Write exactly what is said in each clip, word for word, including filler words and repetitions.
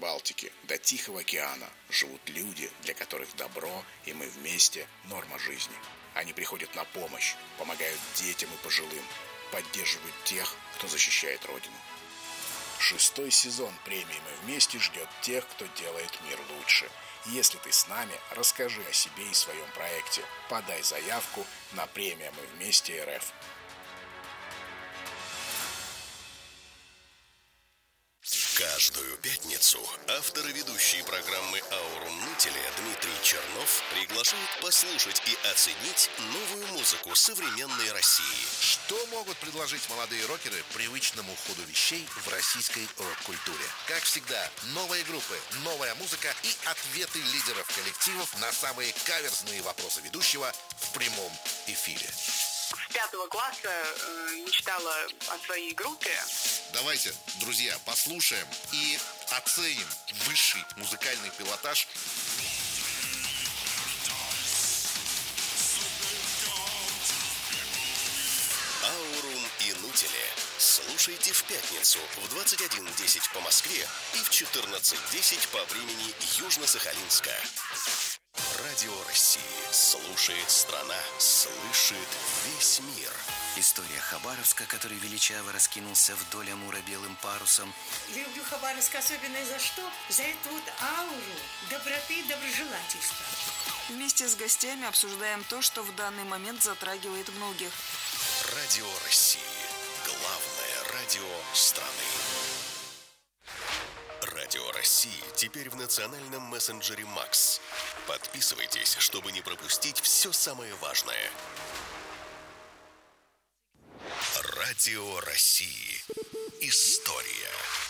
Балтики до Тихого океана живут люди, для которых добро и мы вместе – норма жизни. Они приходят на помощь, помогают детям и пожилым, поддерживают тех, кто защищает Родину. Шестой сезон премии «Мы вместе» ждет тех, кто делает мир лучше. Если ты с нами, расскажи о себе и своем проекте. Подай заявку на премию «Мы вместе» эр эф. Каждую пятницу автор и ведущий программы «Аурум Нутеле» Дмитрий Чернов приглашает послушать и оценить новую музыку современной России. Что могут предложить молодые рокеры привычному ходу вещей в российской рок-культуре? Как всегда, новые группы, новая музыка и ответы лидеров коллективов на самые каверзные вопросы ведущего в прямом эфире. С пятого класса э, мечтала о своей группе. Давайте, друзья, послушаем и оценим высший музыкальный пилотаж. Аурум и Нутеле. Слушайте в пятницу в двадцать один десять по Москве и в четырнадцать десять по времени Южно-Сахалинска. Радио России. Слушает страна, слышит весь мир. История Хабаровска, который величаво раскинулся вдоль Амура белым парусом. Люблю Хабаровск особенно за что? За эту вот ауру доброты и доброжелательства. Вместе с гостями обсуждаем то, что в данный момент затрагивает многих. Радио России. Главное радио страны. Радио России теперь в национальном мессенджере Макс. Подписывайтесь, чтобы не пропустить все самое важное. Радио России. История.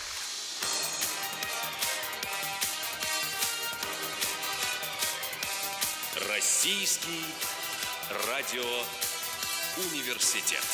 Российский радиоуниверситет.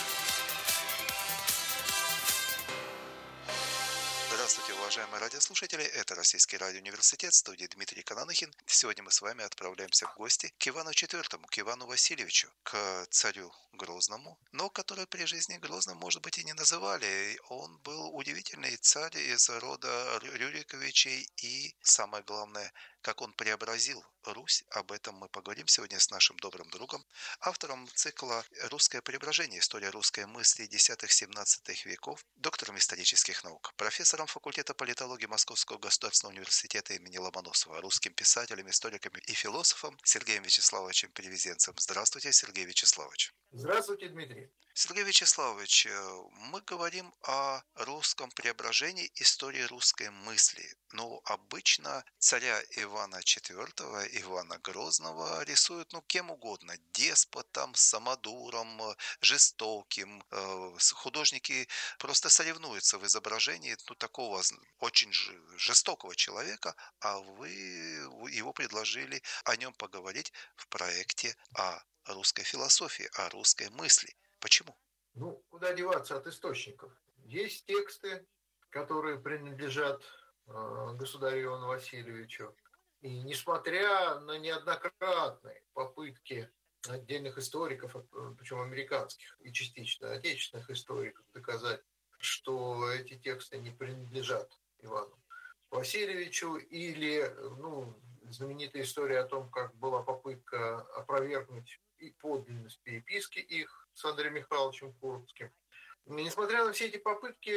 Здравствуйте, уважаемые радиослушатели, это Российский радиоуниверситет, в студии Дмитрий Кананухин. Сегодня мы с вами отправляемся в гости к Ивану четвёртому, к Ивану Васильевичу, к царю Грозному, но который при жизни Грозным, может быть, и не называли. Он был удивительный царь из рода Рюриковичей, и самое главное, как он преобразил Русь. Об этом мы поговорим сегодня с нашим добрым другом, автором цикла «Русское преображение. История русской мысли десятых-семнадцатых веков», доктором исторических наук, профессором факультета политологии Московского государственного университета имени Ломоносова, русским писателем, историком и философом Сергеем Вячеславовичем Перевезенцем. Здравствуйте, Сергей Вячеславович. Здравствуйте, Дмитрий. Сергей Вячеславович, мы говорим о русском преображении, истории русской мысли. Но обычно царя Ивана четвёртого, Ивана Грозного рисуют, ну, кем угодно. Деспотом, самодуром, жестоким. Художники просто соревнуются в изображении, ну, такого очень жестокого человека, а вы его предложили о нем поговорить в проекте о русской философии, о русской мысли. Почему? Ну, куда деваться от источников? Есть тексты, которые принадлежат э, государю Ивану Васильевичу. И несмотря на неоднократные попытки отдельных историков, причем американских и частично отечественных историков, доказать, что эти тексты не принадлежат Ивану Васильевичу, или, ну, знаменитая история о том, как была попытка опровергнуть и подлинность переписки их с Андреем Михайловичем Курбским. Несмотря на все эти попытки,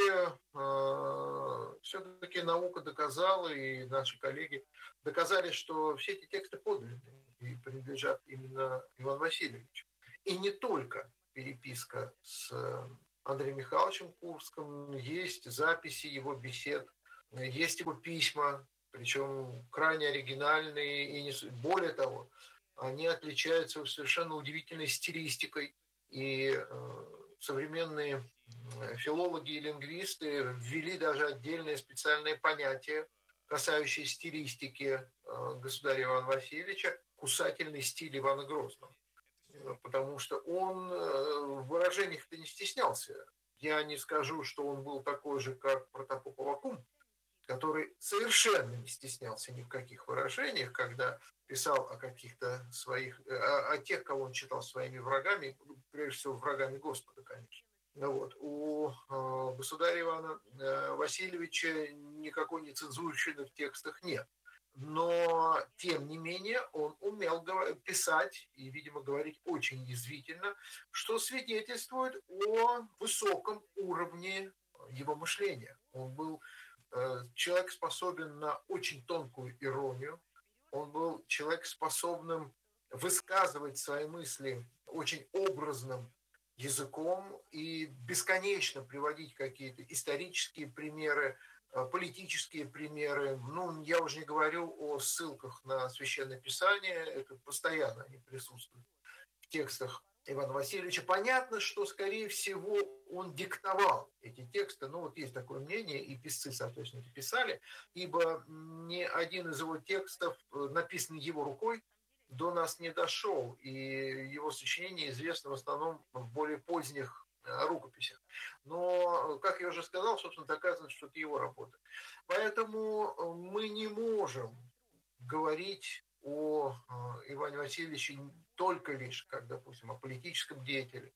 э, все-таки наука доказала, и наши коллеги доказали, что все эти тексты подлинные и принадлежат именно Ивану Васильевичу. И не только переписка с Андреем Михайловичем Курбским, есть записи его бесед, есть его письма, причем крайне оригинальные, и не... более того, они отличаются совершенно удивительной стилистикой, и э, современные филологи и лингвисты ввели даже отдельное специальное понятие, касающееся стилистики э, государя Ивана Васильевича, кусательный стиль Ивана Грозного. Потому что он э, в выражениях-то не стеснялся. Я не скажу, что он был такой же, как Протопоп Аввакум, который совершенно не стеснялся ни в каких выражениях, когда писал о каких-то своих, о, о тех, кого он считал своими врагами, прежде всего врагами Господа, конечно. Ну вот. У э, государя Ивана э, Васильевича никакой нецензурщины в текстах нет. Но, тем не менее, он умел писать и, видимо, говорить очень язвительно, что свидетельствует о высоком уровне его мышления. Он был э, человек, способен на очень тонкую иронию. Он был человек, способным высказывать свои мысли очень образным языком и бесконечно приводить какие-то исторические примеры, политические примеры. Ну, я уже не говорю о ссылках на Священное Писание, это постоянно они присутствуют в текстах Ивана Васильевича. Понятно, что, скорее всего, он диктовал эти тексты. Ну, вот есть такое мнение, и писцы, соответственно, это писали, ибо ни один из его текстов, написанный его рукой, до нас не дошел, и его сочинения известны в основном в более поздних рукописях. Но, как я уже сказал, собственно, доказано, что это его работа. Поэтому мы не можем говорить о Иване Васильевиче только лишь, как, допустим, о политическом деятеле,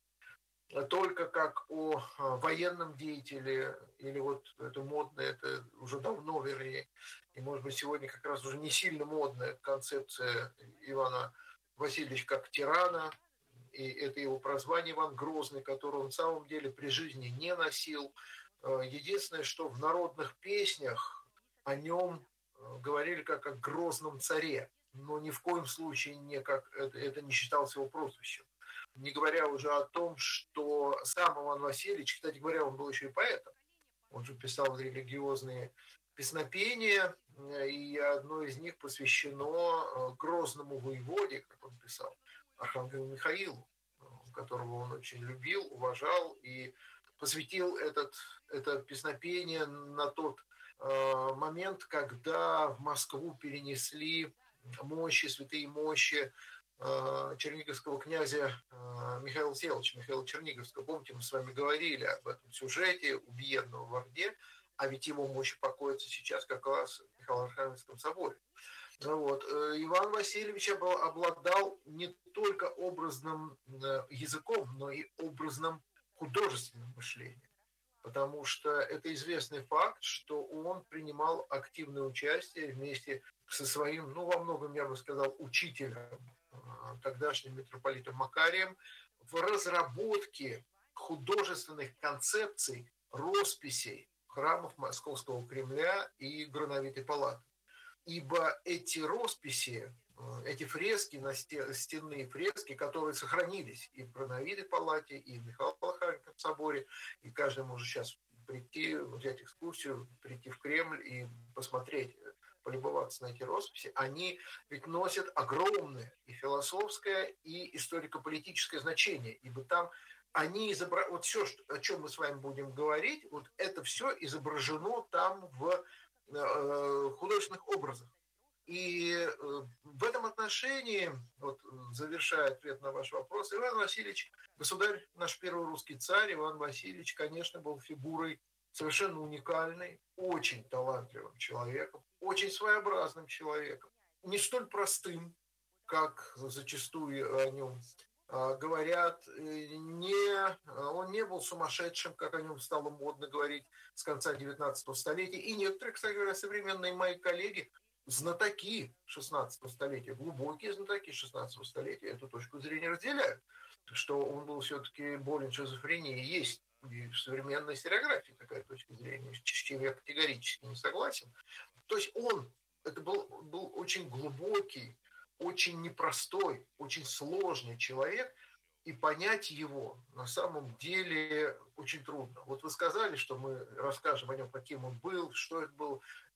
только как о военном деятеле, или вот это модное, это уже давно, вернее, и, может быть, сегодня как раз уже не сильно модная концепция Ивана Васильевича как тирана, и это его прозвание Иван Грозный, которое он в самом деле при жизни не носил. Единственное, что в народных песнях о нем говорили как о грозном царе, но ни в коем случае не как это, это не считалось его прозвищем. Не говоря уже о том, что сам Иван Васильевич, кстати говоря, он был еще и поэтом, он же писал религиозные песнопения, и одно из них посвящено грозному воеводе, как он писал, архангелу Михаилу, которого он очень любил, уважал, и посвятил этот, это песнопение на тот э, момент, когда в Москву перенесли мощи, святые мощи э, черниговского князя э, Михаила Всеволодовича, Михаила Черниговского. Помните, мы с вами говорили об этом сюжете убиенного в Орде, а ведь его мощи покоятся сейчас как раз в Михаило-Архангельском соборе. Вот. Иван Васильевич обладал не только образным языком, но и образным художественным мышлением. Потому что это известный факт, что он принимал активное участие вместе со своим, ну, во многом, я бы сказал, учителем, тогдашним митрополитом Макарием, в разработке художественных концепций, росписей храмов Московского Кремля и Грановитой палаты. Ибо эти росписи, эти фрески, стенные фрески, которые сохранились и в Грановитой палате, и в Михаило-Архангельском соборе, и каждый может сейчас прийти, взять экскурсию, прийти в Кремль и посмотреть, полюбоваться на эти росписи, они ведь носят огромное и философское, и историко-политическое значение, ибо там они изображены, вот все, о чем мы с вами будем говорить, вот это все изображено там в художественных образах. И в этом отношении, вот завершая ответ на ваш вопрос, Иван Васильевич, государь, наш первый русский царь, Иван Васильевич, конечно, был фигурой совершенно уникальной, очень талантливым человеком, очень своеобразным человеком, не столь простым, как зачастую о нем говорят, не, он не был сумасшедшим, как о нем стало модно говорить с конца девятнадцатого столетия. И некоторые, кстати говоря, современные мои коллеги, знатоки шестнадцатого столетия, глубокие знатоки шестнадцатого столетия, эту точку зрения разделяют, что он был все-таки болен шизофренией. Есть и в современной историографии такая точка зрения, с чем я категорически не согласен. То есть он, это был, был очень глубокий, очень непростой, очень сложный человек, и понять его на самом деле очень трудно. Вот вы сказали, что мы расскажем о нем, каким он был, что это был.